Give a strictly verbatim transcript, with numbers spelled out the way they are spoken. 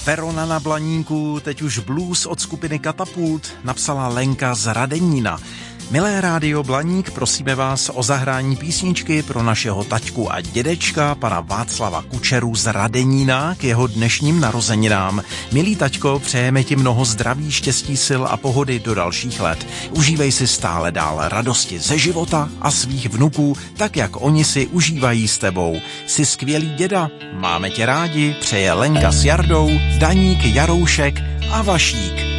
Verona na Blaníku, teď už blues od skupiny Katapult, napsala Lenka z Radenína. Milé rádio Blaník, prosíme vás o zahrání písničky pro našeho taťku a dědečka, pana Václava Kučeru z Radenína, k jeho dnešním narozeninám. Milý taťko, přejeme ti mnoho zdraví, štěstí, sil a pohody do dalších let. Užívej si stále dál radosti ze života a svých vnuků, tak jak oni si užívají s tebou. Jsi skvělý děda, máme tě rádi, přeje Lenka s Jardou, Daník, Jaroušek a Vašík.